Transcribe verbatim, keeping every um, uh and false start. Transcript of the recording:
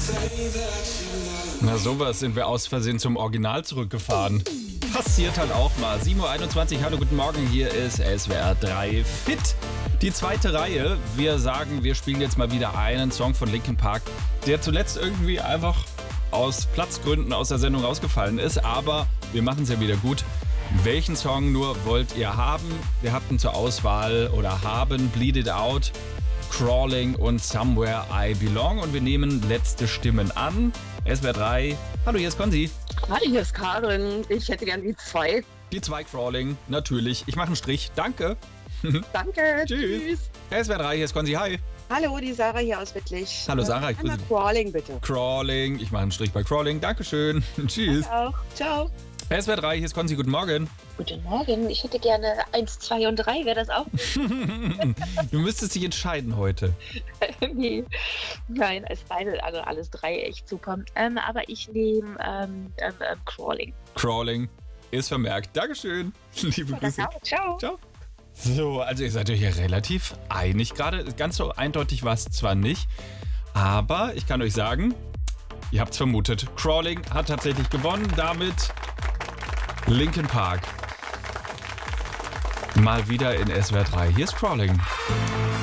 Na sowas, sind wir aus Versehen zum Original zurückgefahren. Passiert halt auch mal. sieben Uhr einundzwanzig, hallo, guten Morgen, hier ist S W R drei Fit. Die zweite Reihe. Wir sagen, wir spielen jetzt mal wieder einen Song von Linkin Park, der zuletzt irgendwie einfach aus Platzgründen aus der Sendung rausgefallen ist. Aber wir machen es ja wieder gut. Welchen Song nur wollt ihr haben? Wir hatten zur Auswahl oder haben Bleed It Out, Crawling und Somewhere I Belong. Und wir nehmen letzte Stimmen an. S W R drei. Hallo, hier ist Konzi. Hallo, hier ist Karin. Ich hätte gern die zwei. Die zwei Crawling, natürlich. Ich mache einen Strich. Danke. Danke. Tschüss. Tschüss. S W R drei, hier ist Konzi. Hi. Hallo, die Sarah hier aus Wittlich. Hallo Sarah, ich Einmal grüße dich. Crawling bitte. Crawling. Ich mache einen Strich bei Crawling. Dankeschön. Tschüss. Auch. Ciao. S W R drei, hier ist Konzi. Guten Morgen. Guten Morgen, ich hätte gerne eins, zwei und drei, wäre das auch? Du müsstest dich entscheiden heute. Nee, nein, es beide, also alles drei echt super. Ähm, aber ich nehme ähm, ähm, ähm, Crawling. Crawling ist vermerkt. Dankeschön. Liebe Grüße. Ciao. Ciao. So, also ihr seid euch hier relativ einig gerade. Ganz so eindeutig war es zwar nicht, aber ich kann euch sagen, ihr habt es vermutet. Crawling hat tatsächlich gewonnen. Damit Linkin Park. Mal wieder in S W R drei. Hier ist Crawling.